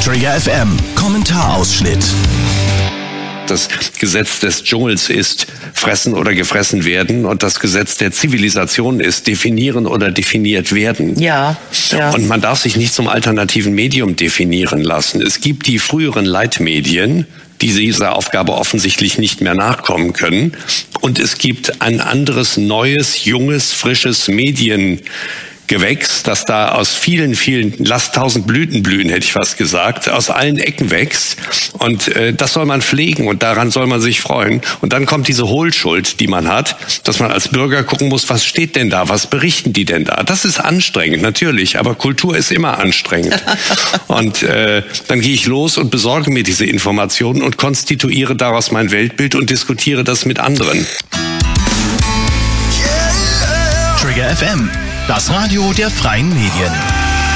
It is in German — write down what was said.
Trigger FM Kommentarausschnitt. Das Gesetz des Dschungels ist fressen oder gefressen werden und das Gesetz der Zivilisation ist definieren oder definiert werden. Ja. Und man darf sich nicht zum alternativen Medium definieren lassen. Es gibt die früheren Leitmedien, die dieser Aufgabe offensichtlich nicht mehr nachkommen können. Und es gibt ein anderes, neues, junges, frisches Mediengewächs, das da aus vielen, lasst 1000 Blüten blühen, hätte ich fast gesagt, aus allen Ecken wächst. Und das soll man pflegen und daran soll man sich freuen. Und dann kommt diese Hohlschuld, die man hat, dass man als Bürger gucken muss, was steht denn da, was berichten die denn da? Das ist anstrengend, natürlich, aber Kultur ist immer anstrengend. Und dann gehe ich los und besorge mir diese Informationen und konstituiere daraus mein Weltbild und diskutiere das mit anderen. Trigger FM, das Radio der freien Medien.